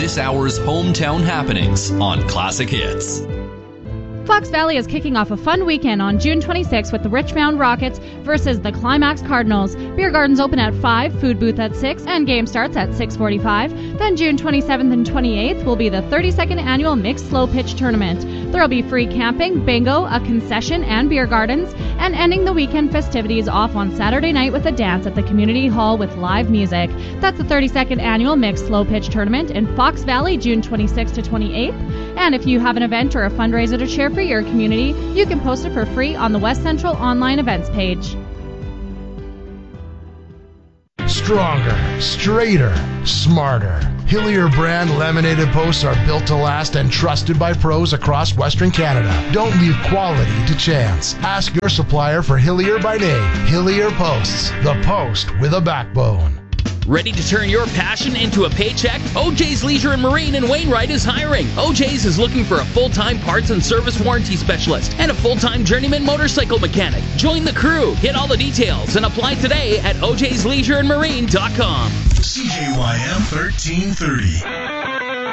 this hour's hometown happenings on Classic Hits. Fox Valley is kicking off a fun weekend on June 26th with the Richmond Rockets versus the Climax Cardinals. Beer gardens open at 5, food booth at 6, and game starts at 6:45. Then June 27th and 28th will be the 32nd annual Mixed Slow Pitch Tournament. There will be free camping, bingo, a concession, and beer gardens, and ending the weekend festivities off on Saturday night with a dance at the Community Hall with live music. That's the 32nd annual Mixed Slow Pitch Tournament in Fox Valley, June 26th to 28th. And if you have an event or a fundraiser to share for your community, you can post it for free on the West Central online events page. Stronger, straighter, smarter. Hillier brand laminated posts are built to last and trusted by pros across Western Canada. Don't leave quality to chance. Ask your supplier for Hillier by name. Hillier Posts, the post with a backbone. Ready to turn your passion into a paycheck? OJ's Leisure and Marine in Wainwright is hiring. OJ's is looking for a full-time parts and service warranty specialist and a full-time journeyman motorcycle mechanic. Join the crew. Get all the details and apply today at ojsleisureandmarine.com. CJYM 1330.